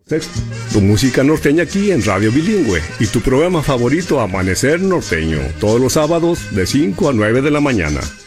Sexto, tu música norteña aquí en Radio Bilingüe y tu programa favorito Amanecer Norteño, todos los sábados de 5 a 9 de la mañana.